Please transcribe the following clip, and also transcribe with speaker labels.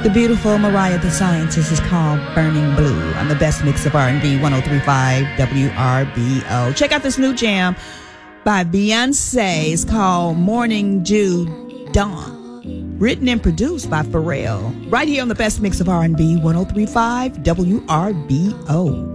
Speaker 1: The beautiful Mariah the Scientist is called Burning Blue on the best mix of R&B 103.5 WRBO. Check out this new jam by Beyonce. It's called Morning Dew Dawn. Written and produced by Pharrell. Right here on the best mix of R&B 103.5 WRBO.